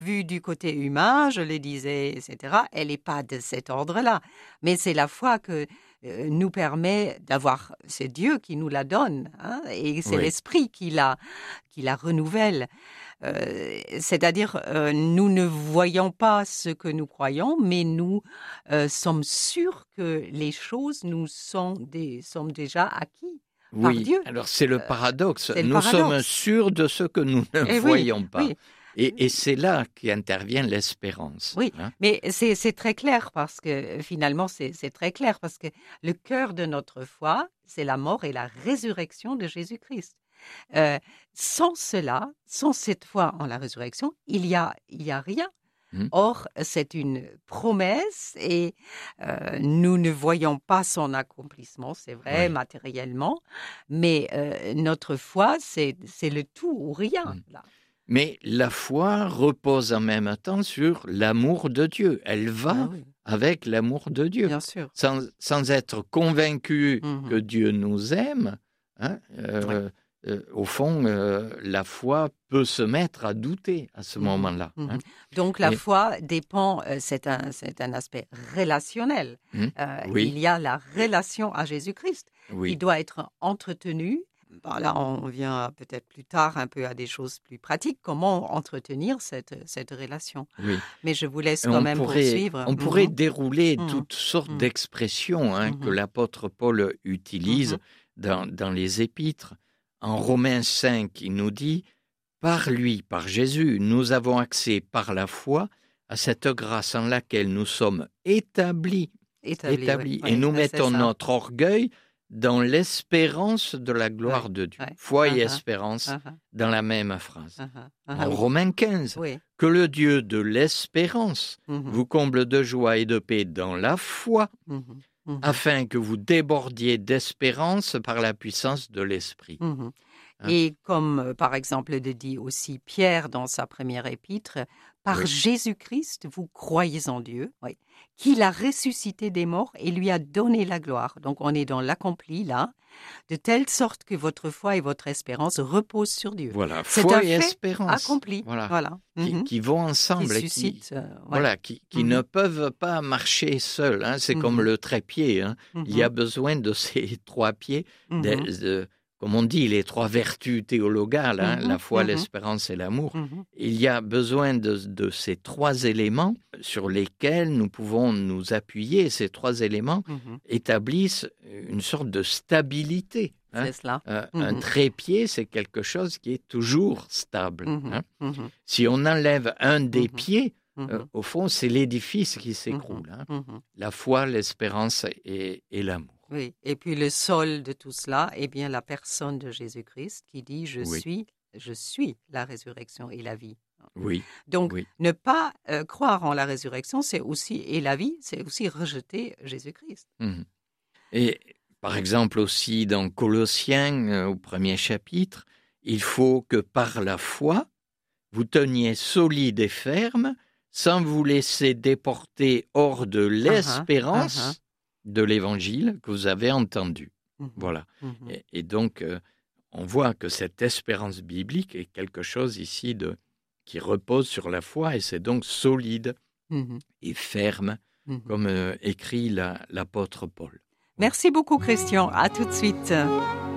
Vue du côté humain, je le disais, etc., elle n'est pas de cet ordre-là. Mais c'est la foi que nous permet d'avoir, c'est Dieu qui nous la donne, hein, et c'est Oui. l'Esprit qui la renouvelle. C'est-à-dire, nous ne voyons pas ce que nous croyons, mais nous sommes sûrs que les choses nous sont déjà acquises par Oui, Dieu. alors c'est le paradoxe. C'est le Nous sommes paradoxe. sûrs de ce que nous ne Et oui, voyons pas. oui. Et c'est là qu'intervient l'espérance. Oui, Hein. mais c'est très clair parce que finalement, c'est très clair parce que le cœur de notre foi, c'est la mort et la résurrection de Jésus-Christ. Euh, Sans cela, sans cette foi en la résurrection, il y a rien. Hmm. Or, c'est une promesse et nous ne voyons pas son accomplissement, c'est vrai, Oui. matériellement, mais notre foi, c'est le tout ou rien, là. Mais la foi repose en même temps sur l'amour de Dieu. Elle va Ah oui, avec l'amour de Dieu. bien sûr. Sans être convaincu Mhm. que Dieu nous aime, hein, au fond, la foi peut se mettre à douter à ce Mhm. moment-là. Mhm. Hein. Donc la Et- foi dépend, c'est un aspect relationnel. Oui, Il y a la relation à Jésus-Christ qui oui, doit être entretenue. Bon, là, on vient peut-être plus tard un peu à des choses plus pratiques. Comment entretenir cette relation? oui. Mais je vous laisse Et quand même poursuivre. on pourrait Mhm. dérouler Mhm. toutes sortes Mhm. d'expressions que Mhm. l'apôtre Paul utilise Mhm. dans les épîtres. En Romains 5, il nous dit « Par lui, par Jésus, nous avons accès par la foi à cette grâce en laquelle nous sommes établis, Établi, oui. et Oui, nous c'est mettons ça. notre orgueil dans l'espérance de la gloire Oui, de Dieu. » oui. Foi et Uh-huh. espérance Uh-huh. dans la même phrase. Uh-huh. En Uh-huh. Romains 15, Oui. que le Dieu de l'espérance Mhm. vous comble de joie et de paix dans la foi, Mhm. Mhm. afin que vous débordiez d'espérance par la puissance de l'Esprit. Mhm. Hein. Et comme, par exemple, le dit aussi Pierre dans sa première épître, par Oui. Jésus-Christ, vous croyez en Dieu, oui, qu'il a ressuscité des morts et lui a donné la gloire. Donc, on est dans l'accompli, là, de telle sorte que votre foi et votre espérance reposent sur Dieu. Voilà, C'est foi un et fait espérance. accompli, Voilà. voilà. Mhm. Qui vont Qui ensemble et suscite, ouais. voilà, qui Mhm. ne peuvent pas marcher seuls. Hein. C'est comme Mhm. le trépied. Hein. Il y a Mhm. besoin de ces trois pieds, Mhm. comme on dit, les trois vertus théologales, hein, la Mhm. foi, Mhm. l'espérance et l'amour. Mhm. Il y a besoin de ces trois éléments sur lesquels nous pouvons nous appuyer. Ces trois éléments Mhm. établissent une sorte de stabilité. Hein. C'est cela. Un Mhm. trépied, c'est quelque chose qui est toujours stable. Mhm. Hein. Mhm. Si on enlève un des Mhm. pieds, Mhm. au fond, c'est l'édifice qui Mhm. s'écroule. Hein. Mhm. La foi, l'espérance et l'amour. Oui, et puis le sol de tout cela, eh bien la personne de Jésus-Christ qui dit Oui, je suis la résurrection et la vie. oui, Donc oui. ne pas croire en la résurrection, c'est aussi et la vie, c'est aussi rejeter Jésus-Christ. Mhm. Et par exemple aussi dans Colossiens, au premier chapitre, il faut que par la foi, vous teniez solide et ferme, sans vous laisser déporter hors de Ah, ah, ah, l'espérance de l'évangile que vous avez entendu. mhm, Voilà. mhm. Et donc, on voit que cette espérance biblique est quelque chose ici qui repose sur la foi, et c'est donc solide Mhm, et ferme, mhm. comme écrit l'apôtre Paul. Voilà. Merci beaucoup Christian, à tout de suite.